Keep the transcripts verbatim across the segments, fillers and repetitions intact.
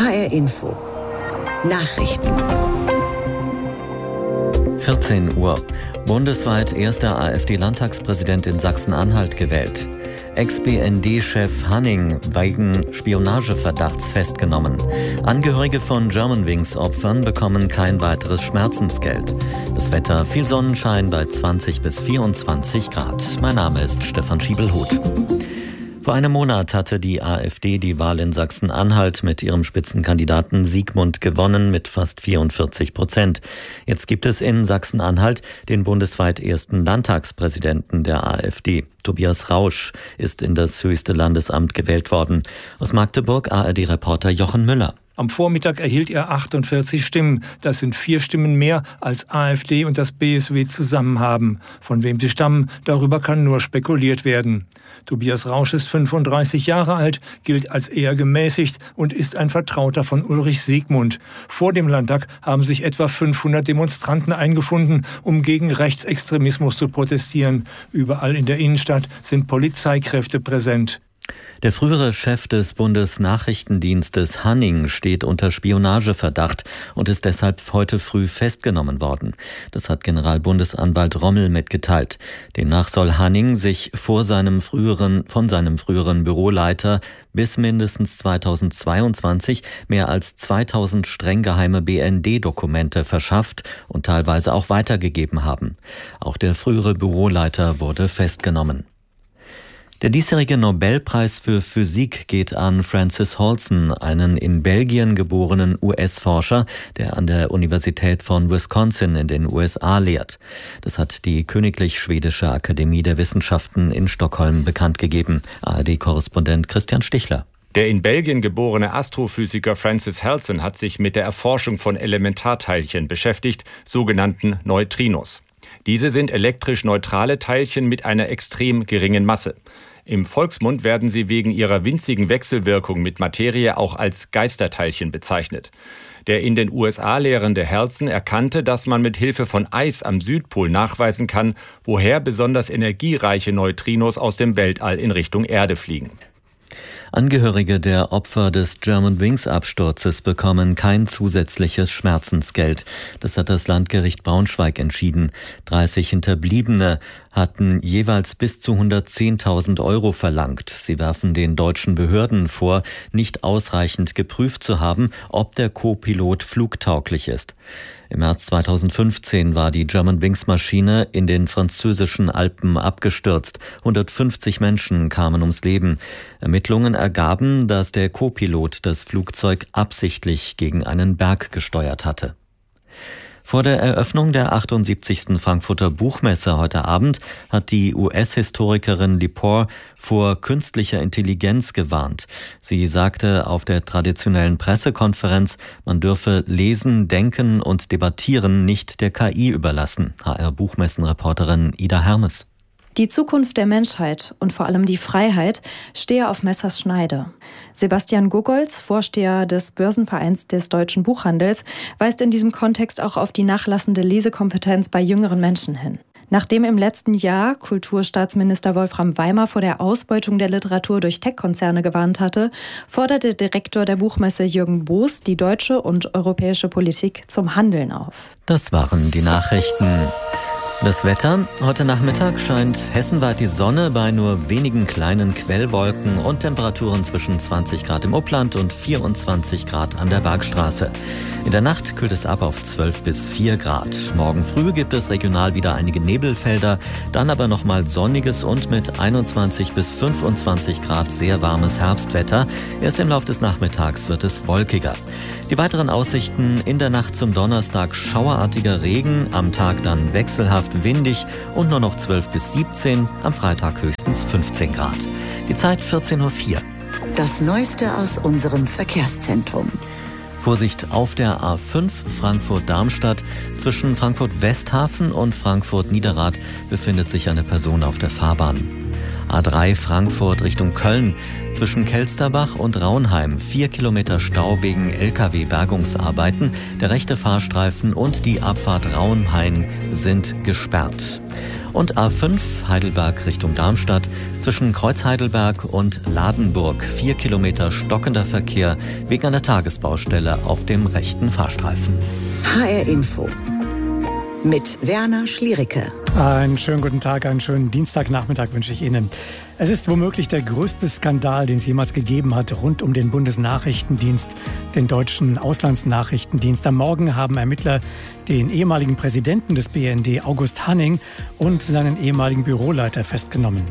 H R Info. Nachrichten. vierzehn Uhr. Bundesweit erster AfD-Landtagspräsident in Sachsen-Anhalt gewählt. Ex-B N D-Chef Hanning wegen Spionageverdachts festgenommen. Angehörige von Germanwings-Opfern bekommen kein weiteres Schmerzensgeld. Das Wetter: viel Sonnenschein bei zwanzig bis vierundzwanzig Grad. Mein Name ist Stefan Schiebelhuth. Vor einem Monat hatte die AfD die Wahl in Sachsen-Anhalt mit ihrem Spitzenkandidaten Siegmund gewonnen mit fast vierundvierzig Prozent. Jetzt gibt es in Sachsen-Anhalt den bundesweit ersten Landtagspräsidenten der AfD. Tobias Rausch ist in das höchste Landesamt gewählt worden. Aus Magdeburg A R D-Reporter Jochen Müller. Am Vormittag erhielt er achtundvierzig Stimmen. Das sind vier Stimmen mehr, als AfD und das B S W zusammen haben. Von wem sie stammen, darüber kann nur spekuliert werden. Tobias Rausch ist fünfunddreißig Jahre alt, gilt als eher gemäßigt und ist ein Vertrauter von Ulrich Siegmund. Vor dem Landtag haben sich etwa fünfhundert Demonstranten eingefunden, um gegen Rechtsextremismus zu protestieren. Überall in der Innenstadt sind Polizeikräfte präsent. Der frühere Chef des Bundesnachrichtendienstes Hanning steht unter Spionageverdacht und ist deshalb heute früh festgenommen worden. Das hat Generalbundesanwalt Rommel mitgeteilt. Demnach soll Hanning sich vor seinem früheren, von seinem früheren Büroleiter bis mindestens zweitausendzweiundzwanzig mehr als zweitausend streng geheime B N D-Dokumente verschafft und teilweise auch weitergegeben haben. Auch der frühere Büroleiter wurde festgenommen. Der diesjährige Nobelpreis für Physik geht an Francis Halson, einen in Belgien geborenen U S-Forscher, der an der Universität von Wisconsin in den U S A lehrt. Das hat die Königlich Schwedische Akademie der Wissenschaften in Stockholm bekannt gegeben. A R D-Korrespondent Christian Stichler. Der in Belgien geborene Astrophysiker Francis Halson hat sich mit der Erforschung von Elementarteilchen beschäftigt, sogenannten Neutrinos. Diese sind elektrisch neutrale Teilchen mit einer extrem geringen Masse. Im Volksmund werden sie wegen ihrer winzigen Wechselwirkung mit Materie auch als Geisterteilchen bezeichnet. Der in den U S A lehrende Halson erkannte, dass man mit Hilfe von Eis am Südpol nachweisen kann, woher besonders energiereiche Neutrinos aus dem Weltall in Richtung Erde fliegen. Angehörige der Opfer des Germanwings-Absturzes bekommen kein zusätzliches Schmerzensgeld. Das hat das Landgericht Braunschweig entschieden. dreißig Hinterbliebene hatten jeweils bis zu hundertzehntausend Euro verlangt. Sie werfen den deutschen Behörden vor, nicht ausreichend geprüft zu haben, ob der Co-Pilot flugtauglich ist. Im März zweitausendfünfzehn war die Germanwings-Maschine in den französischen Alpen abgestürzt. hundertfünfzig Menschen kamen ums Leben. Ermittlungen ergaben, dass der Co-Pilot das Flugzeug absichtlich gegen einen Berg gesteuert hatte. Vor der Eröffnung der achtundsiebzigsten Frankfurter Buchmesse heute Abend hat die U S-Historikerin Lepore vor künstlicher Intelligenz gewarnt. Sie sagte auf der traditionellen Pressekonferenz, man dürfe Lesen, Denken und Debattieren nicht der K I überlassen. H R-Buchmessenreporterin Ida Hermes. Die Zukunft der Menschheit und vor allem die Freiheit stehe auf Messers Schneide. Sebastian Gogolz, Vorsteher des Börsenvereins des deutschen Buchhandels, weist in diesem Kontext auch auf die nachlassende Lesekompetenz bei jüngeren Menschen hin. Nachdem im letzten Jahr Kulturstaatsminister Wolfram Weimer vor der Ausbeutung der Literatur durch Tech-Konzerne gewarnt hatte, forderte Direktor der Buchmesse Jürgen Boos die deutsche und europäische Politik zum Handeln auf. Das waren die Nachrichten. Das Wetter: Heute Nachmittag scheint hessenweit die Sonne bei nur wenigen kleinen Quellwolken und Temperaturen zwischen zwanzig Grad im Upland und vierundzwanzig Grad an der Bergstraße. In der Nacht kühlt es ab auf zwölf bis vier Grad. Morgen früh gibt es regional wieder einige Nebelfelder, dann aber nochmal sonniges und mit einundzwanzig bis fünfundzwanzig Grad sehr warmes Herbstwetter. Erst im Laufe des Nachmittags wird es wolkiger. Die weiteren Aussichten: in der Nacht zum Donnerstag schauerartiger Regen, am Tag dann wechselhaft windig und nur noch zwölf bis siebzehn, am Freitag höchstens fünfzehn Grad. Die Zeit vierzehn Uhr vier. Das Neueste aus unserem Verkehrszentrum. Vorsicht auf der A fünf Frankfurt-Darmstadt. Zwischen Frankfurt-Westhafen und Frankfurt-Niederrad befindet sich eine Person auf der Fahrbahn. A drei Frankfurt Richtung Köln. Zwischen Kelsterbach und Raunheim vier Kilometer Stau wegen L K W-Bergungsarbeiten. Der rechte Fahrstreifen und die Abfahrt Raunheim sind gesperrt. Und A fünf Heidelberg Richtung Darmstadt zwischen Kreuzheidelberg und Ladenburg. Vier Kilometer stockender Verkehr wegen einer Tagesbaustelle auf dem rechten Fahrstreifen. H R Info mit Werner Schliericke. Einen schönen guten Tag, einen schönen Dienstagnachmittag wünsche ich Ihnen. Es ist womöglich der größte Skandal, den es jemals gegeben hat, rund um den Bundesnachrichtendienst, den deutschen Auslandsnachrichtendienst. Am Morgen haben Ermittler den ehemaligen Präsidenten des B N D, August Hanning, und seinen ehemaligen Büroleiter festgenommen.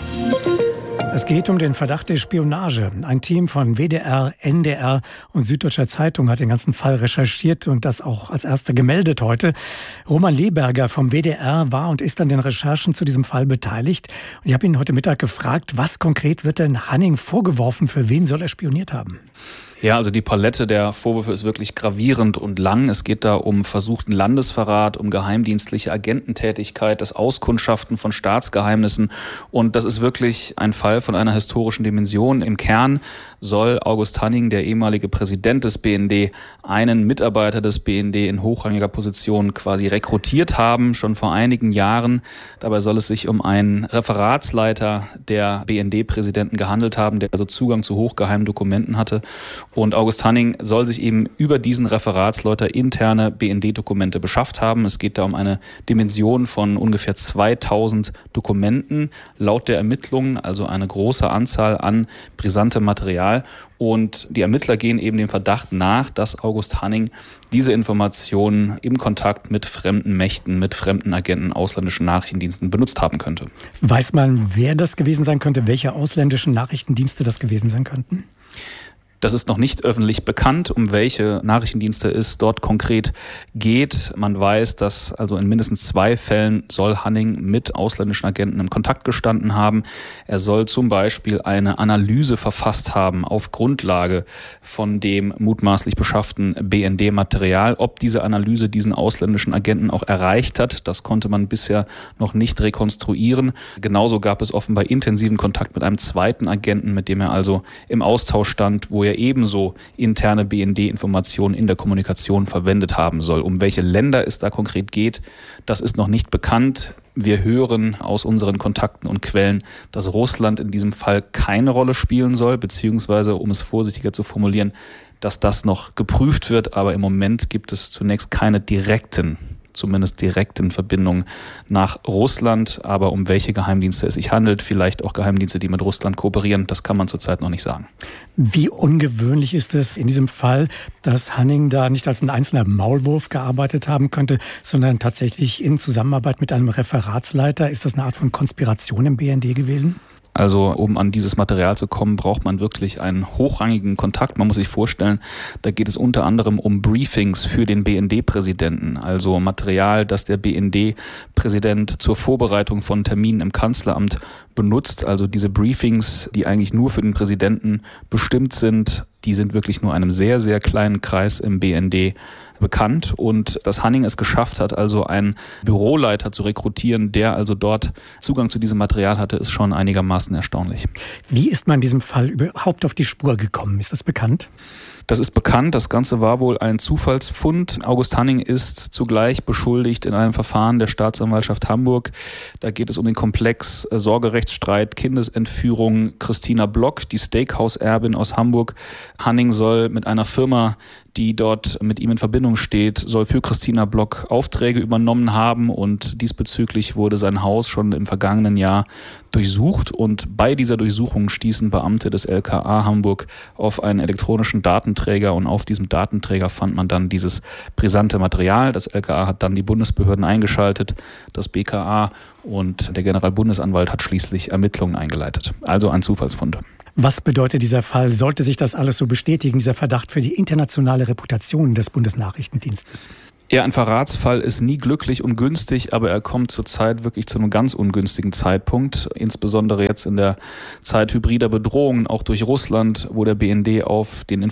Es geht um den Verdacht der Spionage. Ein Team von W D R, N D R und Süddeutscher Zeitung hat den ganzen Fall recherchiert und das auch als erster gemeldet heute. Roman Leberger vom W D R war und ist an den Recherchen zu diesem Fall beteiligt. Und ich habe ihn heute Mittag gefragt, was konkret wird denn Hanning vorgeworfen? Für wen soll er spioniert haben? Ja, also die Palette der Vorwürfe ist wirklich gravierend und lang. Es geht da um versuchten Landesverrat, um geheimdienstliche Agententätigkeit, das Auskundschaften von Staatsgeheimnissen. Und das ist wirklich ein Fall von einer historischen Dimension. Im Kern soll August Hanning, der ehemalige Präsident des B N D, einen Mitarbeiter des B N D in hochrangiger Position quasi rekrutiert haben, schon vor einigen Jahren. Dabei soll es sich um einen Referatsleiter der B N D-Präsidenten gehandelt haben, der also Zugang zu hochgeheimen Dokumenten hatte. Und August Hanning soll sich eben über diesen Referatsleiter interne B N D-Dokumente beschafft haben. Es geht da um eine Dimension von ungefähr zweitausend Dokumenten laut der Ermittlungen, also eine große Anzahl an brisantem Material. Und die Ermittler gehen eben dem Verdacht nach, dass August Hanning diese Informationen im Kontakt mit fremden Mächten, mit fremden Agenten, ausländischen Nachrichtendiensten benutzt haben könnte. Weiß man, wer das gewesen sein könnte, welche ausländischen Nachrichtendienste das gewesen sein könnten? Das ist noch nicht öffentlich bekannt, um welche Nachrichtendienste es dort konkret geht. Man weiß, dass also in mindestens zwei Fällen soll Hanning mit ausländischen Agenten im Kontakt gestanden haben. Er soll zum Beispiel eine Analyse verfasst haben auf Grundlage von dem mutmaßlich beschafften B N D-Material. Ob diese Analyse diesen ausländischen Agenten auch erreicht hat, das konnte man bisher noch nicht rekonstruieren. Genauso gab es offenbar intensiven Kontakt mit einem zweiten Agenten, mit dem er also im Austausch stand, wo er ebenso interne B N D-Informationen in der Kommunikation verwendet haben soll. Um welche Länder es da konkret geht, das ist noch nicht bekannt. Wir hören aus unseren Kontakten und Quellen, dass Russland in diesem Fall keine Rolle spielen soll, beziehungsweise, um es vorsichtiger zu formulieren, dass das noch geprüft wird. Aber im Moment gibt es zunächst keine direkten zumindest direkten Verbindungen nach Russland. Aber um welche Geheimdienste es sich handelt, vielleicht auch Geheimdienste, die mit Russland kooperieren, das kann man zurzeit noch nicht sagen. Wie ungewöhnlich ist es in diesem Fall, dass Hanning da nicht als ein einzelner Maulwurf gearbeitet haben könnte, sondern tatsächlich in Zusammenarbeit mit einem Referatsleiter? Ist das eine Art von Konspiration im B N D gewesen? Also um an dieses Material zu kommen, braucht man wirklich einen hochrangigen Kontakt. Man muss sich vorstellen, da geht es unter anderem um Briefings für den B N D-Präsidenten, also Material, das der B N D-Präsident zur Vorbereitung von Terminen im Kanzleramt benutzt. Also diese Briefings, die eigentlich nur für den Präsidenten bestimmt sind, die sind wirklich nur einem sehr, sehr kleinen Kreis im B N D bekannt. Und dass Hanning es geschafft hat, also einen Büroleiter zu rekrutieren, der also dort Zugang zu diesem Material hatte, ist schon einigermaßen erstaunlich. Wie ist man in diesem Fall überhaupt auf die Spur gekommen? Ist das bekannt? Das ist bekannt. Das Ganze war wohl ein Zufallsfund. August Hanning ist zugleich beschuldigt in einem Verfahren der Staatsanwaltschaft Hamburg. Da geht es um den Komplex Sorgerechtsstreit, Kindesentführung. Christina Block, die Steakhouse-Erbin aus Hamburg. Hanning soll mit einer Firma, die dort mit ihm in Verbindung steht, soll für Christina Block Aufträge übernommen haben, und diesbezüglich wurde sein Haus schon im vergangenen Jahr durchsucht, und bei dieser Durchsuchung stießen Beamte des L K A Hamburg auf einen elektronischen Datenträger, und auf diesem Datenträger fand man dann dieses brisante Material. Das L K A hat dann die Bundesbehörden eingeschaltet, das B K A, und der Generalbundesanwalt hat schließlich Ermittlungen eingeleitet. Also ein Zufallsfund. Was bedeutet dieser Fall? Sollte sich das alles so bestätigen, dieser Verdacht, für die internationale Reputation des Bundesnachrichtendienstes? Ja, ein Verratsfall ist nie glücklich und günstig, aber er kommt zurzeit wirklich zu einem ganz ungünstigen Zeitpunkt. Insbesondere jetzt in der Zeit hybrider Bedrohungen, auch durch Russland, wo der B N D auf den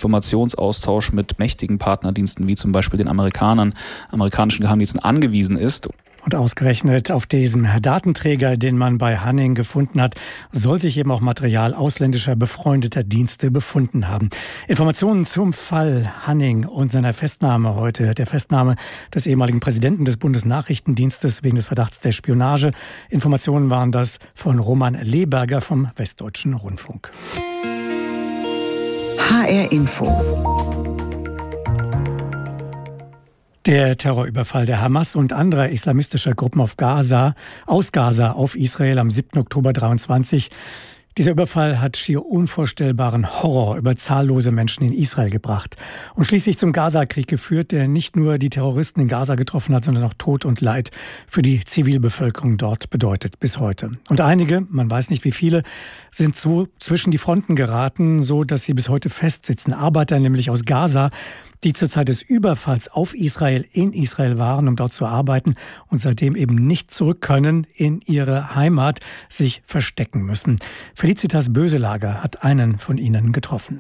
Informationsaustausch mit mächtigen Partnerdiensten wie zum Beispiel den Amerikanern, amerikanischen Geheimdiensten angewiesen ist. Und ausgerechnet auf diesem Datenträger, den man bei Hanning gefunden hat, soll sich eben auch Material ausländischer befreundeter Dienste befunden haben. Informationen zum Fall Hanning und seiner Festnahme heute, der Festnahme des ehemaligen Präsidenten des Bundesnachrichtendienstes wegen des Verdachts der Spionage. Informationen waren das von Roman Leberger vom Westdeutschen Rundfunk. H R Info. Der Terrorüberfall der Hamas und anderer islamistischer Gruppen auf Gaza, aus Gaza auf Israel am siebten Oktober dreiundzwanzig. Dieser Überfall hat schier unvorstellbaren Horror über zahllose Menschen in Israel gebracht und schließlich zum Gaza-Krieg geführt, der nicht nur die Terroristen in Gaza getroffen hat, sondern auch Tod und Leid für die Zivilbevölkerung dort bedeutet bis heute. Und einige, man weiß nicht wie viele, sind so zwischen die Fronten geraten, so dass sie bis heute festsitzen. Arbeiter nämlich aus Gaza, die zur Zeit des Überfalls auf Israel in Israel waren, um dort zu arbeiten und seitdem eben nicht zurück können in ihre Heimat, sich verstecken müssen. Felicitas Böselager hat einen von ihnen getroffen.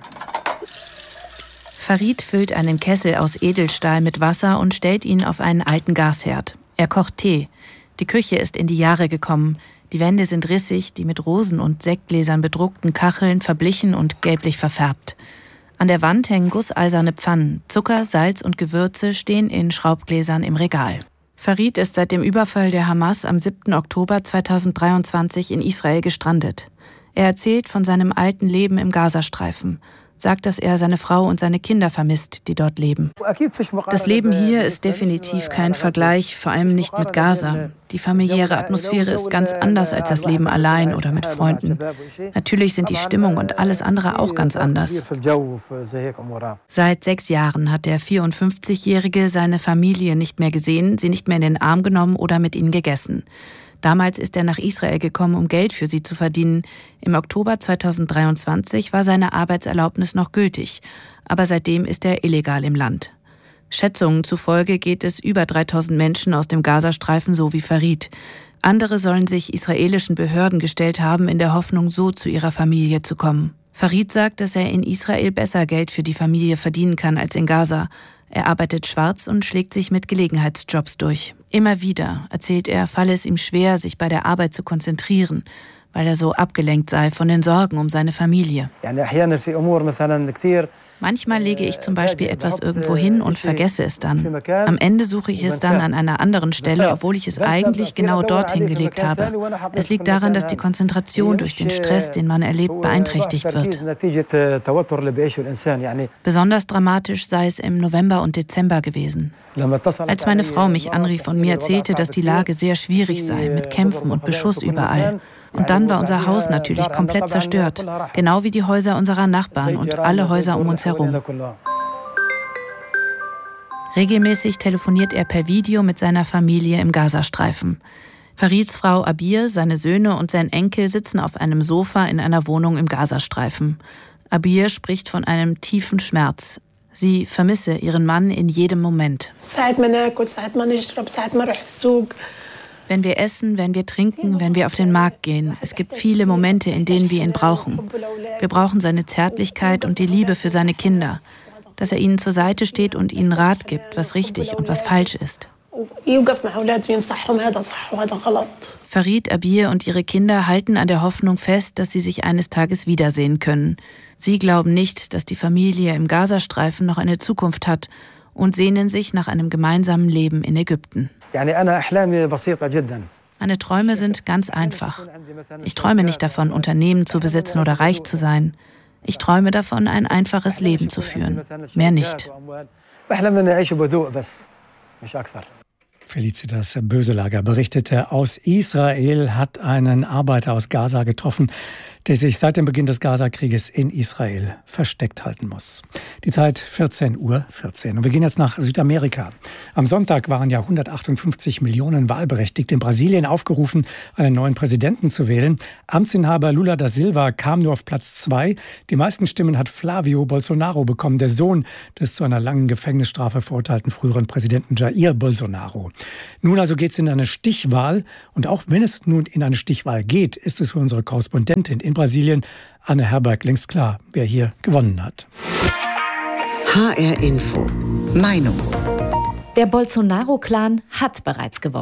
Farid füllt einen Kessel aus Edelstahl mit Wasser und stellt ihn auf einen alten Gasherd. Er kocht Tee. Die Küche ist in die Jahre gekommen. Die Wände sind rissig, die mit Rosen und Sektgläsern bedruckten Kacheln verblichen und gelblich verfärbt. An der Wand hängen gusseiserne Pfannen. Zucker, Salz und Gewürze stehen in Schraubgläsern im Regal. Farid ist seit dem Überfall der Hamas am siebten Oktober zweitausenddreiundzwanzig in Israel gestrandet. Er erzählt von seinem alten Leben im Gazastreifen. Sagt, dass er seine Frau und seine Kinder vermisst, die dort leben. Das Leben hier ist definitiv kein Vergleich, vor allem nicht mit Gaza. Die familiäre Atmosphäre ist ganz anders als das Leben allein oder mit Freunden. Natürlich sind die Stimmung und alles andere auch ganz anders. Seit sechs Jahren hat der vierundfünfzigjährige seine Familie nicht mehr gesehen, sie nicht mehr in den Arm genommen oder mit ihnen gegessen. Damals ist er nach Israel gekommen, um Geld für sie zu verdienen. Im Oktober zweitausenddreiundzwanzig war seine Arbeitserlaubnis noch gültig, aber seitdem ist er illegal im Land. Schätzungen zufolge geht es über dreitausend Menschen aus dem Gazastreifen so wie Farid. Andere sollen sich israelischen Behörden gestellt haben, in der Hoffnung, so zu ihrer Familie zu kommen. Farid sagt, dass er in Israel besser Geld für die Familie verdienen kann als in Gaza. Er arbeitet schwarz und schlägt sich mit Gelegenheitsjobs durch. Immer wieder, erzählt er, falle es ihm schwer, sich bei der Arbeit zu konzentrieren, weil er so abgelenkt sei von den Sorgen um seine Familie. Manchmal lege ich zum Beispiel etwas irgendwo hin und vergesse es dann. Am Ende suche ich es dann an einer anderen Stelle, obwohl ich es eigentlich genau dorthin gelegt habe. Es liegt daran, dass die Konzentration durch den Stress, den man erlebt, beeinträchtigt wird. Besonders dramatisch sei es im November und Dezember gewesen. Als meine Frau mich anrief und mir erzählte, dass die Lage sehr schwierig sei, mit Kämpfen und Beschuss überall. Und dann war unser Haus natürlich komplett zerstört, genau wie die Häuser unserer Nachbarn und alle Häuser um uns herum. Regelmäßig telefoniert er per Video mit seiner Familie im Gazastreifen. Farids Frau Abir, seine Söhne und sein Enkel sitzen auf einem Sofa in einer Wohnung im Gazastreifen. Abir spricht von einem tiefen Schmerz. Sie vermisse ihren Mann in jedem Moment. Wenn wir essen, wenn wir trinken, wenn wir auf den Markt gehen. Es gibt viele Momente, in denen wir ihn brauchen. Wir brauchen seine Zärtlichkeit und die Liebe für seine Kinder. Dass er ihnen zur Seite steht und ihnen Rat gibt, was richtig und was falsch ist. Farid, Abir und ihre Kinder halten an der Hoffnung fest, dass sie sich eines Tages wiedersehen können. Sie glauben nicht, dass die Familie im Gazastreifen noch eine Zukunft hat und sehnen sich nach einem gemeinsamen Leben in Ägypten. Meine Träume sind ganz einfach. Ich träume nicht davon, Unternehmen zu besitzen oder reich zu sein. Ich träume davon, ein einfaches Leben zu führen. Mehr nicht. Felicitas Böselager berichtete, aus Israel hat einen Arbeiter aus Gaza getroffen, der sich seit dem Beginn des Gaza-Krieges in Israel versteckt halten muss. Die Zeit vierzehn Uhr vierzehn. Und wir gehen jetzt nach Südamerika. Am Sonntag waren ja hundertachtundfünfzig Millionen Wahlberechtigte in Brasilien aufgerufen, einen neuen Präsidenten zu wählen. Amtsinhaber Lula da Silva kam nur auf Platz zwei. Die meisten Stimmen hat Flávio Bolsonaro bekommen, der Sohn des zu einer langen Gefängnisstrafe verurteilten früheren Präsidenten Jair Bolsonaro. Nun also geht es in eine Stichwahl. Und auch wenn es nun in eine Stichwahl geht, ist es für unsere Korrespondentin in Brasilien, Anne Herberg, längst klar, wer hier gewonnen hat. H R Info. Meinung. Der Bolsonaro-Clan hat bereits gewonnen.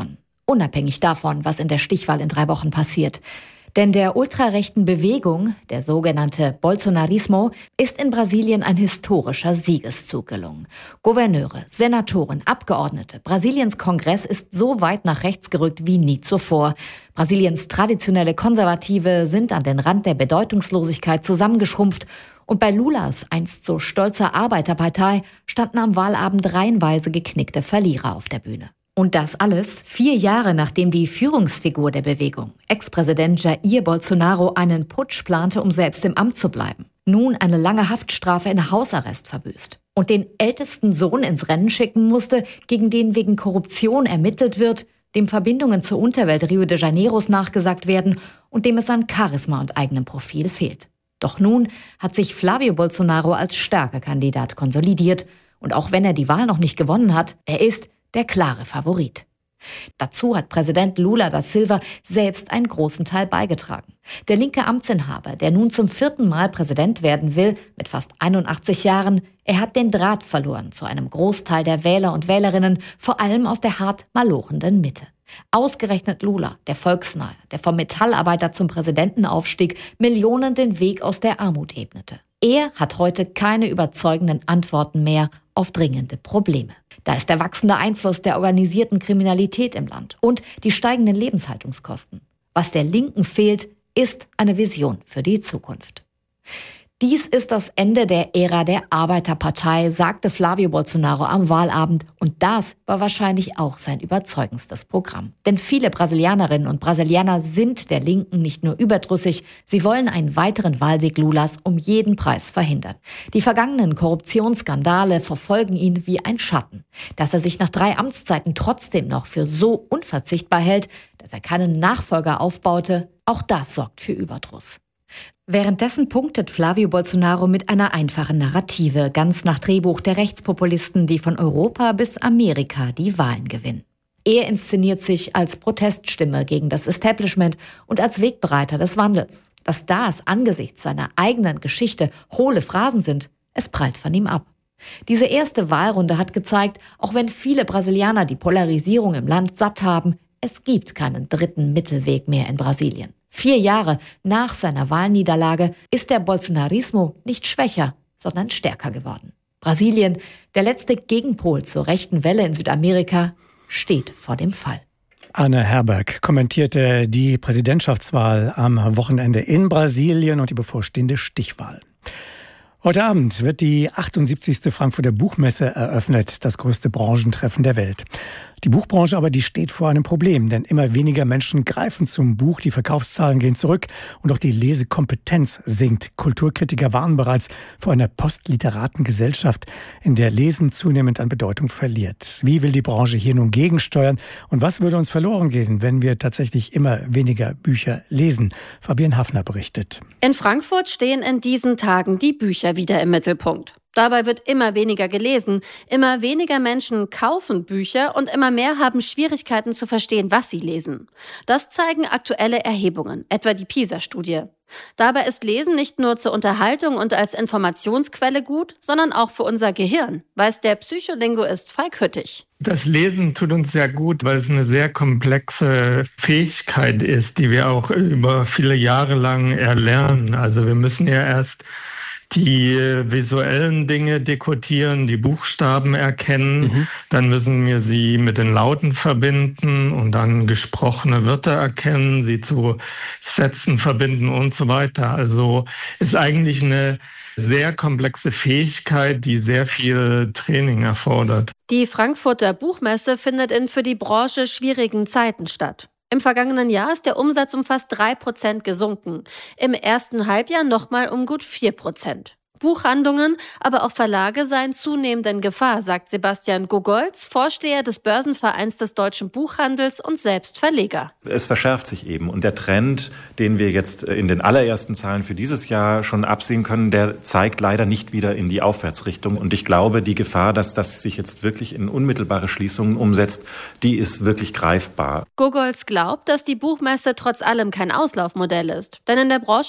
unabhängig davon, was in der Stichwahl in drei Wochen passiert. Denn der ultrarechten Bewegung, der sogenannte Bolsonarismo, ist in Brasilien ein historischer Siegeszug gelungen. Gouverneure, Senatoren, Abgeordnete, Brasiliens Kongress ist so weit nach rechts gerückt wie nie zuvor. Brasiliens traditionelle Konservative sind an den Rand der Bedeutungslosigkeit zusammengeschrumpft. Und bei Lulas einst so stolzer Arbeiterpartei standen am Wahlabend reihenweise geknickte Verlierer auf der Bühne. Und das alles vier Jahre nachdem die Führungsfigur der Bewegung, Ex-Präsident Jair Bolsonaro, einen Putsch plante, um selbst im Amt zu bleiben. Nun eine lange Haftstrafe in Hausarrest verbüßt. Und den ältesten Sohn ins Rennen schicken musste, gegen den wegen Korruption ermittelt wird, dem Verbindungen zur Unterwelt Rio de Janeiros nachgesagt werden und dem es an Charisma und eigenem Profil fehlt. Doch nun hat sich Flávio Bolsonaro als starker Kandidat konsolidiert. Und auch wenn er die Wahl noch nicht gewonnen hat, er ist der klare Favorit. Dazu hat Präsident Lula da Silva selbst einen großen Teil beigetragen. Der linke Amtsinhaber, der nun zum vierten Mal Präsident werden will, mit fast einundachtzig Jahren, er hat den Draht verloren zu einem Großteil der Wähler und Wählerinnen, vor allem aus der hart malochenden Mitte. Ausgerechnet Lula, der Volksnahe, der vom Metallarbeiter zum Präsidenten aufstieg, Millionen den Weg aus der Armut ebnete. Er hat heute keine überzeugenden Antworten mehr auf dringende Probleme. Da ist der wachsende Einfluss der organisierten Kriminalität im Land und die steigenden Lebenshaltungskosten. Was der Linken fehlt, ist eine Vision für die Zukunft. Dies ist das Ende der Ära der Arbeiterpartei, sagte Flávio Bolsonaro am Wahlabend. Und das war wahrscheinlich auch sein überzeugendstes Programm. Denn viele Brasilianerinnen und Brasilianer sind der Linken nicht nur überdrüssig, sie wollen einen weiteren Wahlsieg Lulas um jeden Preis verhindern. Die vergangenen Korruptionsskandale verfolgen ihn wie ein Schatten. Dass er sich nach drei Amtszeiten trotzdem noch für so unverzichtbar hält, dass er keinen Nachfolger aufbaute, auch das sorgt für Überdruss. Währenddessen punktet Flávio Bolsonaro mit einer einfachen Narrative, ganz nach Drehbuch der Rechtspopulisten, die von Europa bis Amerika die Wahlen gewinnen. Er inszeniert sich als Proteststimme gegen das Establishment und als Wegbereiter des Wandels. Dass das angesichts seiner eigenen Geschichte hohle Phrasen sind, es prallt von ihm ab. Diese erste Wahlrunde hat gezeigt, auch wenn viele Brasilianer die Polarisierung im Land satt haben, es gibt keinen dritten Mittelweg mehr in Brasilien. Vier Jahre nach seiner Wahlniederlage ist der Bolsonarismo nicht schwächer, sondern stärker geworden. Brasilien, der letzte Gegenpol zur rechten Welle in Südamerika, steht vor dem Fall. Anne Herberg kommentierte die Präsidentschaftswahl am Wochenende in Brasilien und die bevorstehende Stichwahl. Heute Abend wird die achtundsiebzigste Frankfurter Buchmesse eröffnet, das größte Branchentreffen der Welt. Die Buchbranche aber, die steht vor einem Problem, denn immer weniger Menschen greifen zum Buch, die Verkaufszahlen gehen zurück und auch die Lesekompetenz sinkt. Kulturkritiker warnen bereits vor einer postliteraten Gesellschaft, in der Lesen zunehmend an Bedeutung verliert. Wie will die Branche hier nun gegensteuern und was würde uns verloren gehen, wenn wir tatsächlich immer weniger Bücher lesen? Fabienne Hafner berichtet. In Frankfurt stehen in diesen Tagen die Bücher wieder im Mittelpunkt. Dabei wird immer weniger gelesen, immer weniger Menschen kaufen Bücher und immer mehr haben Schwierigkeiten zu verstehen, was sie lesen. Das zeigen aktuelle Erhebungen, etwa die PISA-Studie. Dabei ist Lesen nicht nur zur Unterhaltung und als Informationsquelle gut, sondern auch für unser Gehirn, weiß der Psycholinguist Falk Hüttich. Das Lesen tut uns sehr gut, weil es eine sehr komplexe Fähigkeit ist, die wir auch über viele Jahre lang erlernen. Also wir müssen ja erst die visuellen Dinge dekodieren, die Buchstaben erkennen, mhm. Dann müssen wir sie mit den Lauten verbinden und dann gesprochene Wörter erkennen, sie zu Sätzen verbinden und so weiter. Also ist eigentlich eine sehr komplexe Fähigkeit, die sehr viel Training erfordert. Die Frankfurter Buchmesse findet in für die Branche schwierigen Zeiten statt. Im vergangenen Jahr ist der Umsatz um fast drei Prozent gesunken, im ersten Halbjahr nochmal um gut vier Prozent. Buchhandlungen, aber auch Verlage seien zunehmend in Gefahr, sagt Sebastian Gogolz, Vorsteher des Börsenvereins des deutschen Buchhandels und selbst Verleger. Es verschärft sich eben und der Trend, den wir jetzt in den allerersten Zahlen für dieses Jahr schon absehen können, der zeigt leider nicht wieder in die Aufwärtsrichtung. Und ich glaube, die Gefahr, dass das sich jetzt wirklich in unmittelbare Schließungen umsetzt, die ist wirklich greifbar. Gogolz glaubt, dass die Buchmesse trotz allem kein Auslaufmodell ist, denn in der Branche